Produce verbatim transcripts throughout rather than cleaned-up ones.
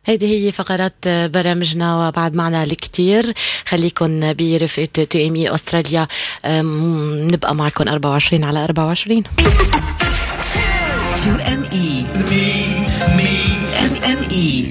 هذه هي فقرات برامجنا وبعد معنا الكتير. خليكن برفقة تو ام اي أستراليا، نبقى معكم أربعة وعشرين على أربعة وعشرين. تو ام اي ام ام اي.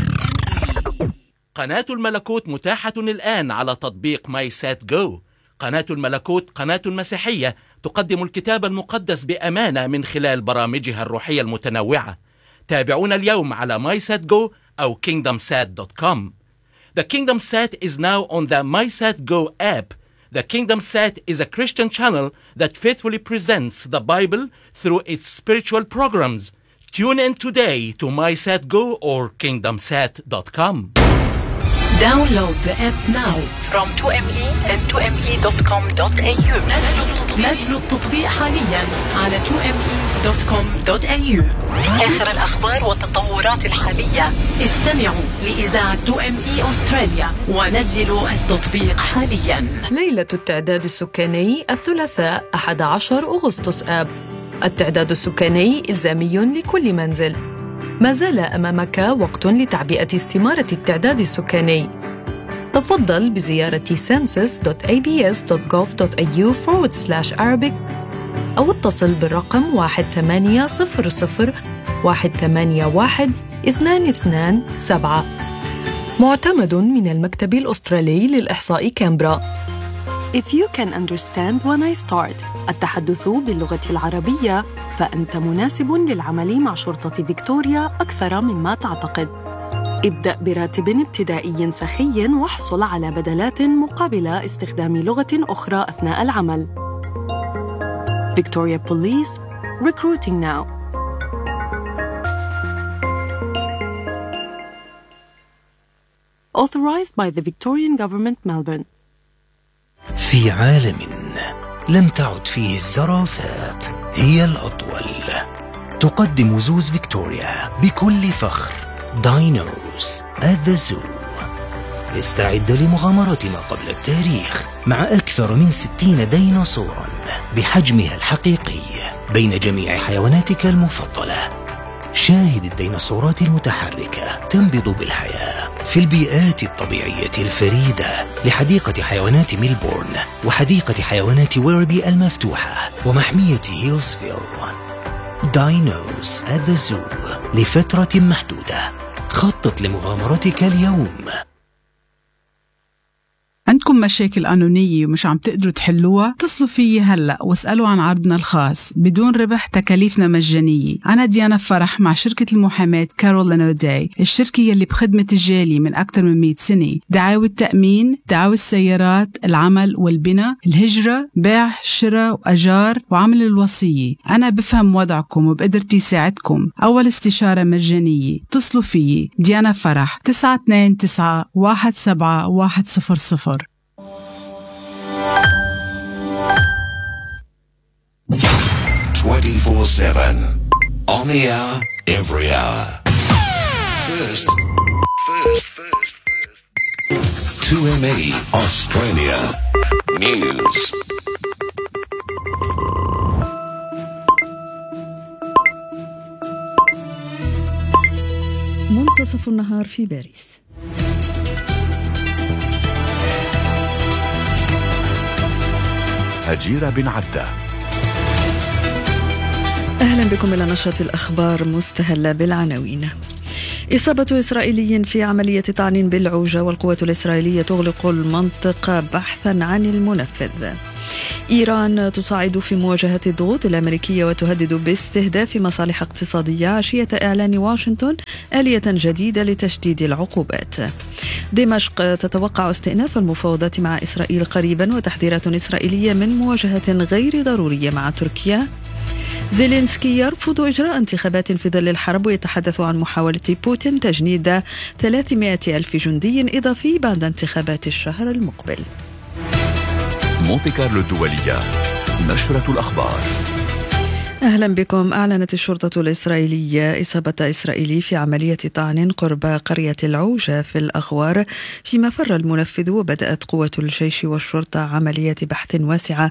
قناة الملكوت متاحة الآن على تطبيق ماي سات جو. قناة الملكوت قناة مسيحية تقدم الكتاب المقدس بأمانة من خلال برامجها الروحية المتنوعة. تابعونا اليوم على ماي سات جو أو kingdom sat dot com. The Kingdom Sat is now on the MySatGo app. The Kingdom Sat is a Christian channel that faithfully presents the Bible through its spiritual programs. Tune in today to MySatGo or kingdom sat dot com. Download the app now from تو ام اي and تو ام اي dot com dot a u. نزلوا التطبيق حاليا على تو ام اي dot com dot a u. آخر الأخبار والتطورات الحالية. استمعوا لإذاعة تو ام اي أستراليا ونزلوا التطبيق حاليا. ليلة التعداد السكاني الثلاثاء أحد عشر أغسطس آب. التعداد السكاني إلزامي لكل منزل. ما زال أمامك وقت لتعبئة استمارة التعداد السكاني. تفضل بزيارة census dot a b s dot gov dot a u forward slash arabic أو اتصل بالرقم واحد ثمانية صفر صفر واحد ثمانية واحد اثنان اثنان سبعة. معتمد من المكتب الأسترالي للإحصاء كامبرا. If you can understand when I start التحدث باللغة العربية فأنت مناسب للعمل مع شرطة فيكتوريا أكثر مما تعتقد. ابدأ براتب ابتدائي سخي واحصل على بدلات مقابل استخدام لغة أخرى أثناء العمل. Victoria Police, recruiting now. Authorized by the Victorian Government, Melbourne. في عالم لم تعد فيه الزرافات هي الأطول، تقدم زوز فيكتوريا بكل فخر داينوز at the zoo. استعد لمغامرة ما قبل التاريخ مع أكثر من ستين ديناصوراً بحجمها الحقيقي بين جميع حيواناتك المفضلة. شاهد الديناصورات المتحركة تنبض بالحياة في البيئات الطبيعية الفريدة لحديقة حيوانات ميلبورن وحديقة حيوانات ويربي المفتوحة ومحمية هيلزفيل. داينوز at the zoo لفترة محدودة. خطط لمغامرتك اليوم. عندكم مشاكل قانونية ومش عم تقدروا تحلوها؟ اتصلوا فيي هلأ واسألوا عن عرضنا الخاص بدون ربح، تكاليفنا مجانية. أنا ديانا فرح مع شركة المحاماة كارولين أوداي، الشركة يلي بخدمة الجالية من أكثر من مئة سنة. دعاوى التأمين، دعاوى السيارات، العمل والبناء، الهجرة، بيع، شراء وأجار وعمل الوصية. أنا بفهم وضعكم وبقدرتي ساعدكم. أول استشارة مجانية. اتصلوا فيي ديانا فرح تسعة اثنين تسعة واحد سبعة واحد صفر صفر. twenty-four seven on the hour, every hour. First, first, first, first. two M E Australia News. منتصف النهار في باريس. هجيرة بن عدة. أهلا بكم إلى نشرة الأخبار مستهلة بالعناوين. إصابة إسرائيلي في عملية طعن بالعوجة والقوات الإسرائيلية تغلق المنطقة بحثا عن المنفذ. إيران تصاعد في مواجهة الضغوط الأمريكية وتهدد باستهداف مصالح اقتصادية عشية إعلان واشنطن آلية جديدة لتشديد العقوبات. دمشق تتوقع استئناف المفاوضات مع إسرائيل قريبا وتحذيرات إسرائيلية من مواجهة غير ضرورية مع تركيا. زيلينسكي يرفض إجراء انتخابات في ظل الحرب ويتحدث عن محاولة بوتين تجنيد ثلاثمائة ألف جندي إضافي بعد انتخابات الشهر المقبل. مونتي كارلو الدولية، نشرة الأخبار. أهلا بكم. أعلنت الشرطة الإسرائيلية إصابة إسرائيلي في عملية طعن قرب قرية العوجة في الأغوار، فيما فر المنفذ، وبدأت قوة الجيش والشرطة عملية بحث واسعة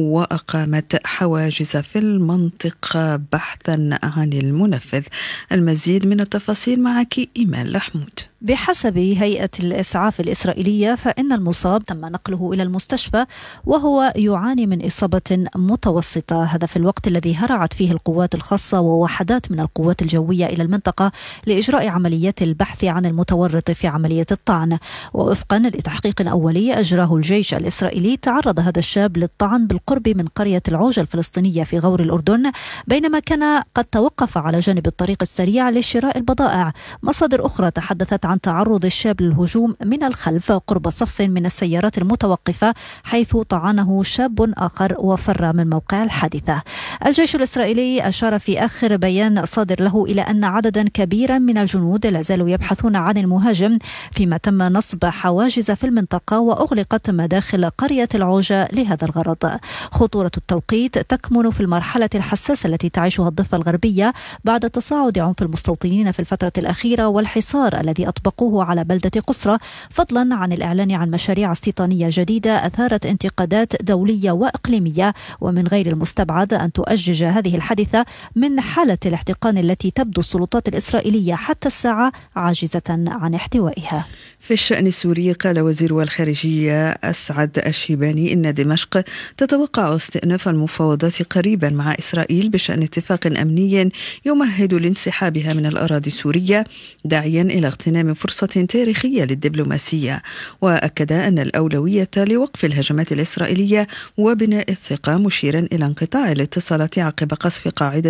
وأقامت حواجز في المنطقة بحثا عن المنفذ. المزيد من التفاصيل معك إيمان لحمود. بحسب هيئة الإسعاف الإسرائيلية فإن المصاب تم نقله إلى المستشفى وهو يعاني من إصابة متوسطة، هذا في الوقت الذي هرعت فيه القوات الخاصة ووحدات من القوات الجوية إلى المنطقة لإجراء عمليات البحث عن المتورط في عملية الطعن. ووفقا لتحقيق أولي أجراه الجيش الإسرائيلي، تعرض هذا الشاب للطعن بالقرب من قرية العوجة الفلسطينية في غور الأردن بينما كان قد توقف على جانب الطريق السريع لشراء البضائع. مصادر أخرى تحدثت عن تعرض الشاب للهجوم من الخلف قرب صف من السيارات المتوقفة، حيث طعنه شاب آخر وفر من موقع الحادثة. الجيش الإسرائيلي أشار في آخر بيان صادر له إلى أن عددا كبيرا من الجنود لا زالوا يبحثون عن المهاجم، فيما تم نصب حواجز في المنطقة وأغلقت مداخل قرية العوجة لهذا الغرض. خطورة التوقيت تكمن في المرحلة الحساسة التي تعيشها الضفة الغربية بعد تصاعد عنف المستوطنين في الفترة الأخيرة والحصار الذي أطبقوه على بلدة قصرى، فضلا عن الإعلان عن مشاريع استيطانية جديدة أثارت انتقادات دولية وإقليمية. ومن غير المستبعد أن تؤجج هذه الحادثة من حالة الاحتقان التي تبدو السلطات الإسرائيلية حتى الساعة عاجزة عن احتوائها. في الشأن السوري، قال وزير الخارجية أسعد الشيباني إن دمشق تتوقع استئناف المفاوضات قريبا مع إسرائيل بشأن اتفاق أمني يمهد لانسحابها من الأراضي السورية، داعيا إلى اغتنام فرصة تاريخية للدبلوماسية. وأكد أن الأولوية لوقف الهجمات الإسرائيلية وبناء الثقة، مشيرا إلى انقطاع الاتصالات عقب قصف قاعدة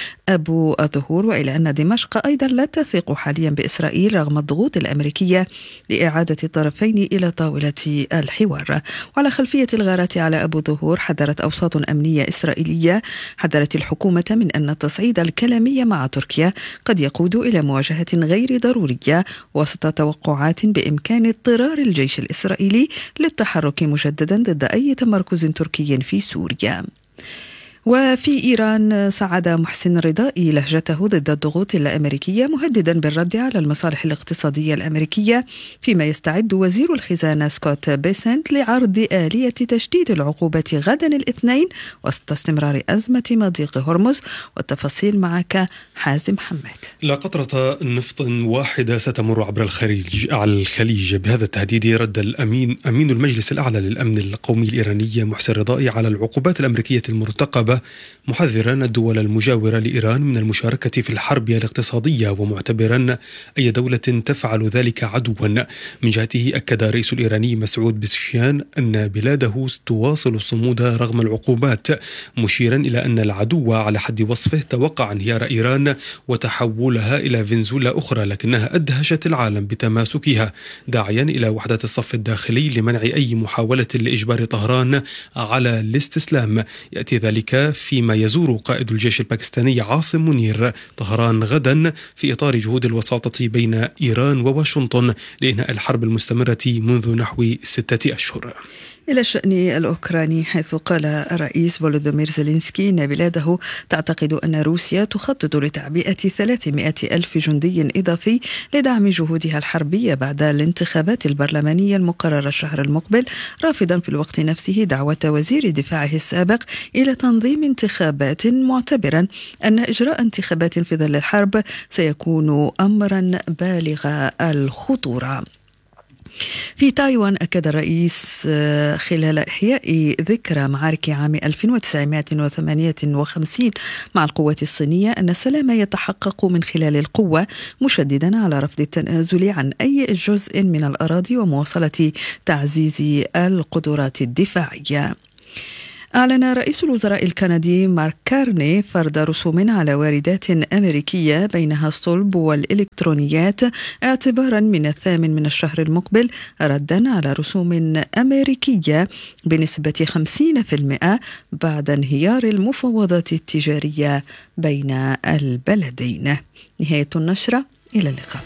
أبو الظهور، وإلى أن دمشق أيضا لا تثق حاليا بإسرائيل رغم الضغوط الأمريكية لإعادة الطرفين إلى طاولة الحوار. وعلى خلفية الغارات على أبو الظهور، حذرت أوساط أمنية إسرائيلية حذرت الحكومة من أن التصعيد الكلامي مع تركيا قد يقود إلى مواجهة غير ضرورية وسط توقعات بإمكان اضطرار الجيش الإسرائيلي للتحرك مجددا ضد أي تمركز تركي في سوريا. وفي إيران، صعد محسن رضائي لهجته ضد الضغوط الأمريكية، مهددا بالرد على المصالح الاقتصادية الأمريكية، فيما يستعد وزير الخزانة سكوت بيسنت لعرض آلية تشديد العقوبات غدا الاثنين وسط استمرار أزمة مضيق هرمز. والتفاصيل معك حازم حماد. لا قطرة نفط واحدة ستمر عبر الخليج على الخليج. بهذا التهديد رد الأمين أمين المجلس الأعلى للأمن القومي الإيراني محسن رضائي على العقوبات الأمريكية المرتقبة، محذرا الدول المجاورة لإيران من المشاركة في الحرب الاقتصادية، ومعتبرا أي دولة تفعل ذلك عدوا. من جهته أكد الرئيس الإيراني مسعود بزشكيان أن بلاده تواصل الصمود رغم العقوبات، مشيرا إلى أن العدو على حد وصفه توقع انهيار إيران وتحولها إلى فنزويلا أخرى، لكنها أدهشت العالم بتماسكها، داعيا إلى وحدة الصف الداخلي لمنع أي محاولة لإجبار طهران على الاستسلام. يأتي ذلك فيما يزور قائد الجيش الباكستاني عاصم منير طهران غدا في إطار جهود الوساطة بين إيران وواشنطن لإنهاء الحرب المستمرة منذ نحو ستة أشهر. إلى الشأن الأوكراني، حيث قال الرئيس فولودومير زيلينسكي أن بلاده تعتقد أن روسيا تخطط لتعبئة ثلاثمائة ألف جندي إضافي لدعم جهودها الحربية بعد الانتخابات البرلمانية المقررة الشهر المقبل، رافضا في الوقت نفسه دعوة وزير دفاعه السابق إلى تنظيم انتخابات، معتبرا أن إجراء انتخابات في ظل الحرب سيكون أمرا بالغ الخطورة. في تايوان، أكد الرئيس خلال إحياء ذكرى معارك عام ألف وتسعمائة وثمانية وخمسين مع القوات الصينية أن السلام يتحقق من خلال القوة، مشددا على رفض التنازل عن أي جزء من الأراضي ومواصلة تعزيز القدرات الدفاعية. أعلن رئيس الوزراء الكندي مارك كارني فرض رسوم على واردات أمريكية بينها الصلب والإلكترونيات اعتبارا من الثامن من الشهر المقبل، ردا على رسوم أمريكية بنسبة خمسين بالمئة بعد انهيار المفاوضات التجارية بين البلدين. نهاية النشرة، إلى اللقاء.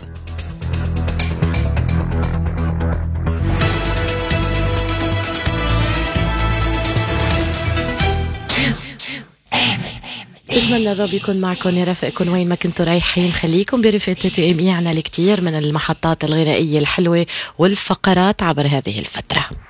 بتمنى الرب يكون معكم يرافقكم وين ما كنتوا رايحين. خليكم برفقة تو ام اي، عنا الكثير من المحطات الغنائية الحلوة والفقرات عبر هذه الفترة.